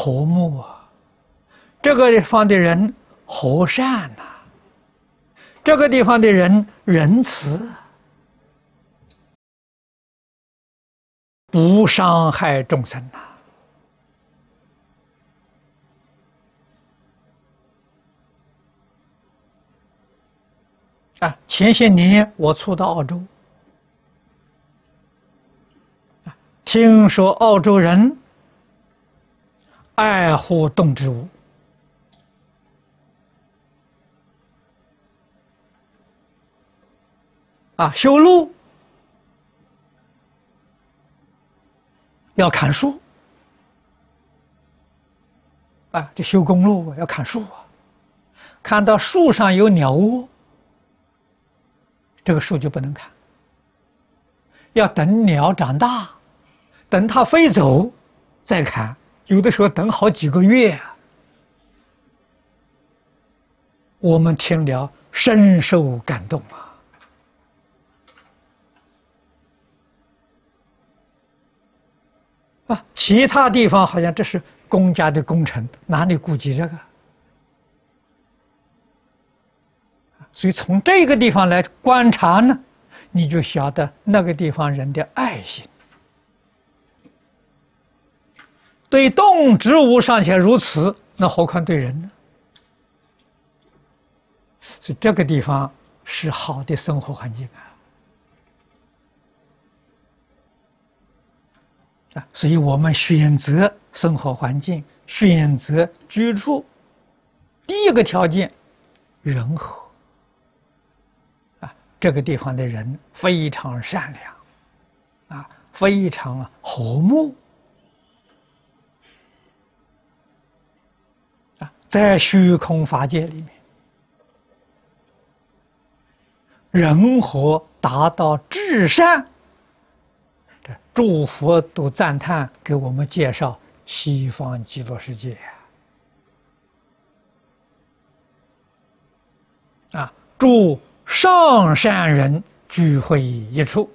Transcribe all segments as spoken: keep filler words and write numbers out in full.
和睦啊，这个地方的人和善呐、啊，这个地方的人仁慈，不伤害众生呐、啊。啊，前些年我初到澳洲，啊，听说澳洲人爱护动植物，啊，修路要砍树，啊，这修公路要砍树啊，看到树上有鸟窝，这个树就不能砍，要等鸟长大，等它飞走再砍，有的时候等好几个月啊。我们听了深受感动啊！啊，其他地方好像这是公家的工程，哪里顾及这个？所以从这个地方来观察呢，你就晓得那个地方人的爱心。对动植物尚且如此，那何况对人呢？所以这个地方是好的生活环境啊！啊，所以我们选择生活环境、选择居住，第一个条件人和。啊，这个地方的人非常善良，啊，非常和睦。啊，在虚空法界里面，人和达到至善。这诸佛都赞叹给我们介绍西方极乐世界啊，诸上善人聚会一处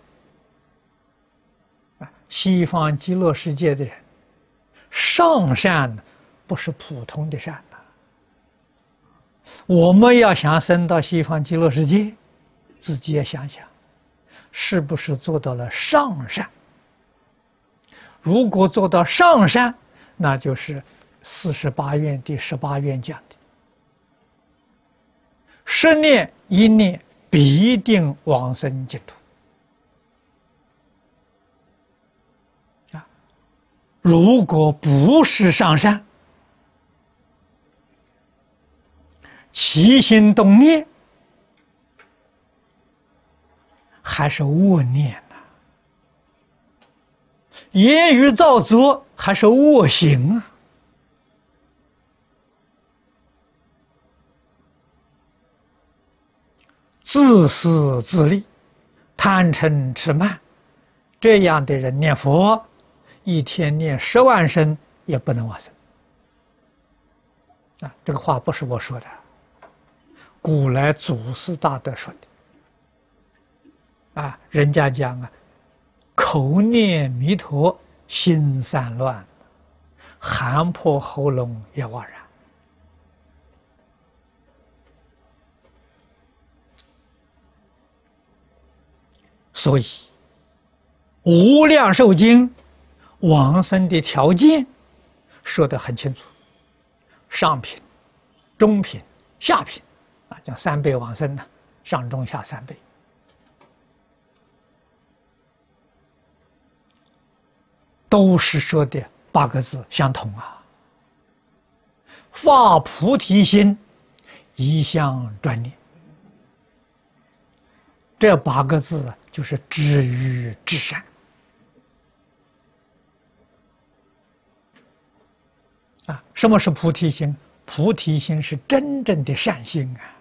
啊，西方极乐世界的人上善不是普通的善呐、啊。我们要想升到西方极乐世界，自己也想想，是不是做到了上善？如果做到上善，那就是四十八愿第十八愿讲的十念一念必定往生净土啊！如果不是上善，起心动念还是恶念呐、啊，言语造作还是恶行啊！自私自利、贪嗔痴慢，这样的人念佛，一天念十万声也不能往生啊！这个话不是我说的，古来祖师大德说的啊，人家讲啊，口念弥陀心散乱，喊破喉咙也枉然。所以无量寿经往生的条件说得很清楚，上品、中品、下品啊，讲三辈往生呢，上中下三辈。都是说的八个字相同啊，发菩提心，一向专念。这八个字就是知于至善啊。什么是菩提心？菩提心是真正的善心啊。